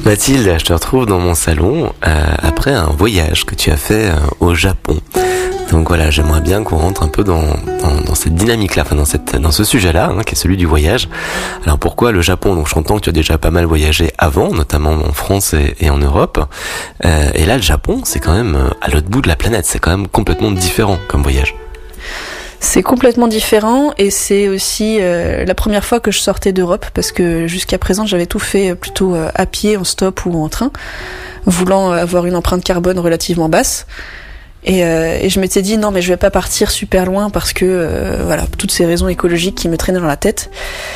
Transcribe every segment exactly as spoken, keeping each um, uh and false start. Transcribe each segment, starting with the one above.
Mathilde, je te retrouve dans mon salon euh, après un voyage que tu as fait euh, au Japon. Donc voilà, j'aimerais bien qu'on rentre un peu dans, dans, dans cette dynamique-là, enfin dans, cette, dans ce sujet-là, hein, qui est celui du voyage. Alors pourquoi le Japon? Donc j'entends que tu as déjà pas mal voyagé avant, notamment en France et, et en Europe. Euh, et là, le Japon, c'est quand même à l'autre bout de la planète, c'est quand même complètement différent comme voyage. C'est complètement différent et c'est aussi euh, la première fois que je sortais d'Europe parce que jusqu'à présent j'avais tout fait plutôt euh, à pied, en stop ou en train, voulant avoir une empreinte carbone relativement basse. Et, euh, et je m'étais dit non mais je vais pas partir super loin parce que euh, voilà, toutes ces raisons écologiques qui me traînaient dans la tête.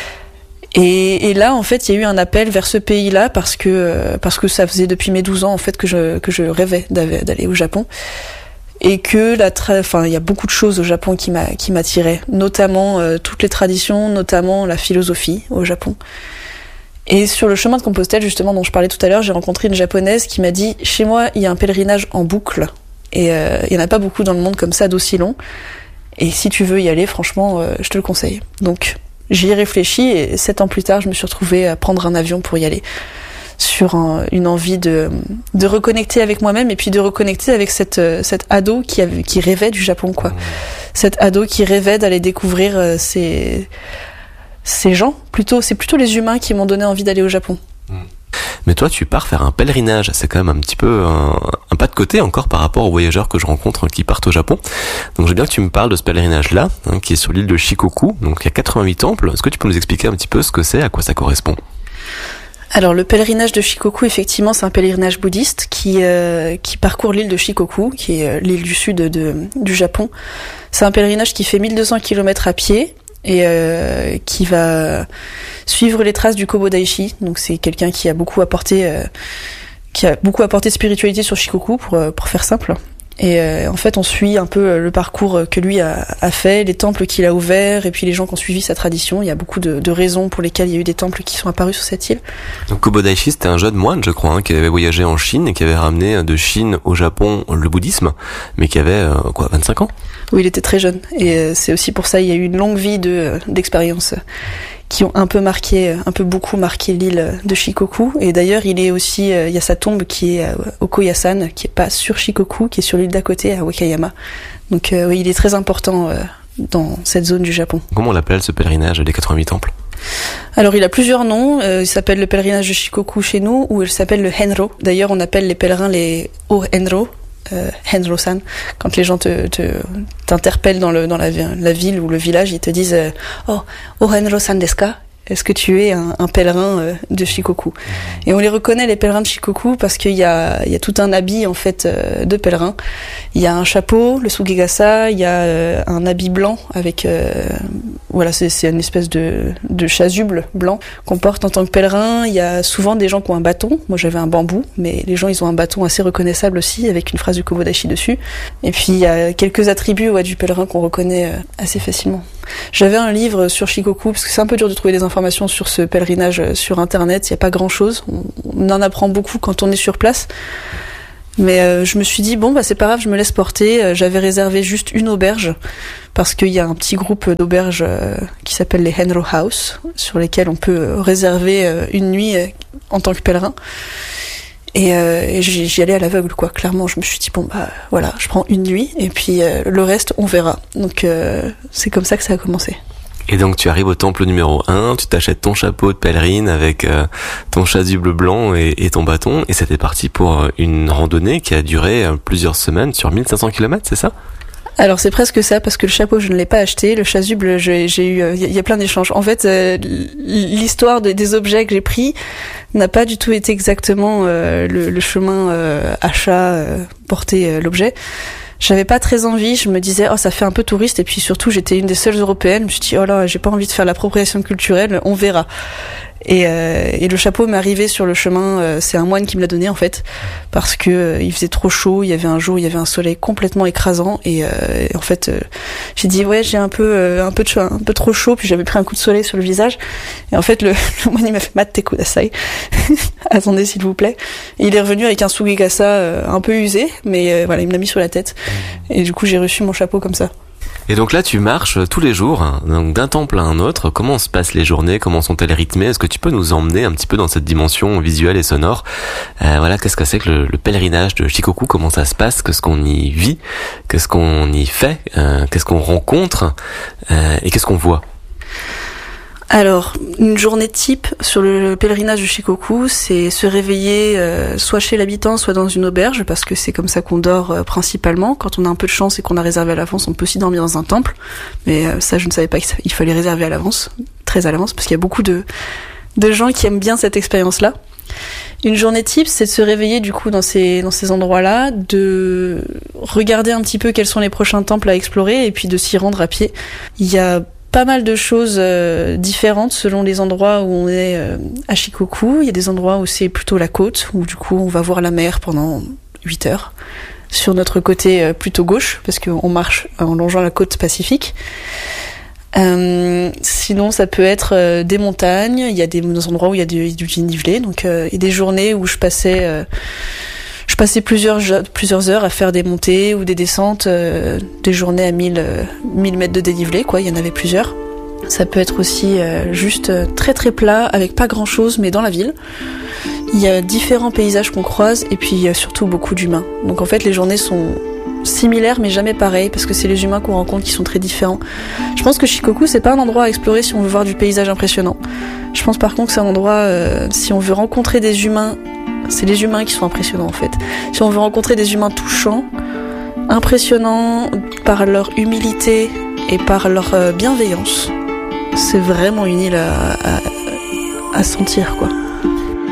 Et, et là en fait il y a eu un appel vers ce pays-là parce que euh, parce que ça faisait depuis mes douze ans en fait que je que je rêvais d'aller au Japon. Et que la tra- enfin il y a beaucoup de choses au Japon qui m'a qui m'attiraient, notamment euh, toutes les traditions, notamment la philosophie au Japon. Et sur le chemin de Compostelle justement dont je parlais tout à l'heure, j'ai rencontré une japonaise qui m'a dit chez moi, il y a un pèlerinage en boucle et euh, il y en a pas beaucoup dans le monde comme ça d'aussi long. Et si tu veux y aller, franchement, euh, je te le conseille. Donc, j'y ai réfléchi et sept ans plus tard, je me suis retrouvée à prendre un avion pour y aller. Sur un, une envie de, de reconnecter avec moi-même et puis de reconnecter avec cette, cette ado qui, avait, qui rêvait du Japon, quoi. Mmh. Cette ado qui rêvait d'aller découvrir euh, ces, ces gens. Plutôt, c'est plutôt les humains qui m'ont donné envie d'aller au Japon. Mmh. Mais toi, tu pars faire un pèlerinage. C'est quand même un petit peu un, un pas de côté encore par rapport aux voyageurs que je rencontre qui partent au Japon. Donc, j'ai bien que tu me parles de ce pèlerinage-là, hein, qui est sur l'île de Shikoku. Donc, il y a quatre-vingt-huit temples. Est-ce que tu peux nous expliquer un petit peu ce que c'est, à quoi ça correspond ? Alors le pèlerinage de Shikoku, effectivement, c'est un pèlerinage bouddhiste qui euh, qui parcourt l'île de Shikoku, qui est l'île du sud de, de du Japon. C'est un pèlerinage qui fait mille deux cents kilomètres à pied et euh, qui va suivre les traces du Kobodaishi. Donc c'est quelqu'un qui a beaucoup apporté euh, qui a beaucoup apporté de spiritualité sur Shikoku pour pour faire simple. Et euh, en fait, on suit un peu le parcours que lui a, a fait, les temples qu'il a ouverts, et puis les gens qui ont suivi sa tradition. Il y a beaucoup de, de raisons pour lesquelles il y a eu des temples qui sont apparus sur cette île. Donc Kobodaishi, c'était un jeune moine, je crois, hein, qui avait voyagé en Chine et qui avait ramené de Chine au Japon le bouddhisme, mais qui avait euh, quoi, vingt-cinq ans ? Oui, il était très jeune. Et euh, c'est aussi pour ça qu'il y a eu une longue vie de d'expérience qui ont un peu marqué, un peu beaucoup marqué l'île de Shikoku. Et d'ailleurs, il est aussi, il y a sa tombe qui est à Okoyasan, qui est pas sur Shikoku, qui est sur l'île d'à côté, à Wakayama. Donc euh, oui, il est très important euh, dans cette zone du Japon. Comment on l'appelle ce pèlerinage des quatre-vingt-huit temples ? Alors il a plusieurs noms, euh, il s'appelle le pèlerinage de Shikoku chez nous, ou il s'appelle le Henro. D'ailleurs, on appelle les pèlerins les O-Henro. Euh, Henro-san, quand les gens te, te t'interpellent dans le dans la, la ville ou le village, ils te disent euh, oh oh Henro-san desu ka? Est-ce que tu es un, un pèlerin euh, de Shikoku? Et on les reconnaît, les pèlerins de Shikoku, parce qu'il y a il y a tout un habit en fait euh, de pèlerin. Il y a un chapeau, le sugegasa, il y a euh, un habit blanc avec euh, voilà, c'est c'est une espèce de de chasuble blanc qu'on porte en tant que pèlerin. Il y a souvent des gens qui ont un bâton. Moi, j'avais un bambou, mais les gens ils ont un bâton assez reconnaissable aussi avec une phrase du Kobodaishi dessus. Et puis il y a quelques attributs ouais, du pèlerin qu'on reconnaît euh, assez facilement. J'avais un livre sur Shikoku parce que c'est un peu dur de trouver des informations sur ce pèlerinage sur internet, il y a pas grand-chose. On, on en apprend beaucoup quand on est sur place. Mais euh, je me suis dit bon bah c'est pas grave, je me laisse porter. J'avais réservé juste une auberge parce qu'il y a un petit groupe d'auberges euh, qui s'appelle les Henro House sur lesquels on peut réserver euh, une nuit euh, en tant que pèlerin. Et, euh, et j'y, j'y allais à l'aveugle quoi. Clairement, je me suis dit bon bah voilà, je prends une nuit et puis euh, le reste on verra. Donc euh, c'est comme ça que ça a commencé. Et donc tu arrives au temple numéro un, tu t'achètes ton chapeau de pèlerine avec euh, ton chasuble blanc et, et ton bâton, et c'était parti pour une randonnée qui a duré euh, plusieurs semaines sur mille cinq cents kilomètres, c'est ça ? Alors c'est presque ça, parce que le chapeau je ne l'ai pas acheté, le chasuble j'ai, j'ai eu, il euh, y, y a plein d'échanges. En fait, euh, l'histoire de, des objets que j'ai pris n'a pas du tout été exactement euh, le, le chemin euh, achat euh, porter euh, l'objet. J'avais pas très envie, je me disais oh ça fait un peu touriste et puis surtout j'étais une des seules européennes, je me suis dit oh là j'ai pas envie de faire l'appropriation culturelle, on verra. Et, euh, et le chapeau m'est arrivé sur le chemin, euh, c'est un moine qui me l'a donné en fait, parce que euh, il faisait trop chaud, il y avait un jour, il y avait un soleil complètement écrasant et, euh, et en fait euh, j'ai dit ouais j'ai un peu euh, un peu de un peu trop chaud, puis j'avais pris un coup de soleil sur le visage et en fait le, le moine il m'a fait matte kudasai, attendez s'il vous plaît. Et il est revenu avec un sugegasa euh, un peu usé, mais euh, voilà il me l'a mis sur la tête et du coup j'ai reçu mon chapeau comme ça. Et donc là, tu marches tous les jours, hein, donc d'un temple à un autre. Comment se passent les journées? Comment sont-elles rythmées? Est-ce que tu peux nous emmener un petit peu dans cette dimension visuelle et sonore? euh, Voilà, qu'est-ce que c'est que le, le pèlerinage de Shikoku? Comment ça se passe? Qu'est-ce qu'on y vit? Qu'est-ce qu'on y fait? euh, Qu'est-ce qu'on rencontre? euh, Et qu'est-ce qu'on voit? Alors, une journée type sur le pèlerinage de Shikoku, c'est se réveiller euh, soit chez l'habitant, soit dans une auberge, parce que c'est comme ça qu'on dort euh, principalement. Quand on a un peu de chance et qu'on a réservé à l'avance, on peut aussi dormir dans un temple. Mais euh, ça, je ne savais pas qu'il fallait réserver à l'avance, très à l'avance, parce qu'il y a beaucoup de, de gens qui aiment bien cette expérience-là. Une journée type, c'est de se réveiller du coup dans ces, dans ces endroits-là, de regarder un petit peu quels sont les prochains temples à explorer, et puis de s'y rendre à pied. Il y a pas mal de choses euh, différentes selon les endroits où on est euh, à Shikoku. Il y a des endroits où c'est plutôt la côte, où du coup on va voir la mer pendant huit heures. Sur notre côté euh, plutôt gauche, parce qu'on marche en longeant la côte pacifique. Euh, sinon ça peut être euh, des montagnes. Il y a des, des endroits où il y a du, du dénivelé. Donc euh, il y a des journées où je passais... Euh, Je passais plusieurs, plusieurs heures à faire des montées ou des descentes, euh, des journées à mille, euh, mille mètres de dénivelé, quoi. Il y en avait plusieurs. Ça peut être aussi euh, juste très très plat, avec pas grand chose, mais dans la ville. Il y a différents paysages qu'on croise, et puis il y a surtout beaucoup d'humains. Donc en fait, les journées sont similaires, mais jamais pareilles, parce que c'est les humains qu'on rencontre qui sont très différents. Je pense que Shikoku, c'est pas un endroit à explorer si on veut voir du paysage impressionnant. Je pense par contre que c'est un endroit, euh, si on veut rencontrer des humains. C'est les humains qui sont impressionnants en fait. Si on veut rencontrer des humains touchants, impressionnants par leur humilité et par leur bienveillance, c'est vraiment une île à, à, à sentir quoi.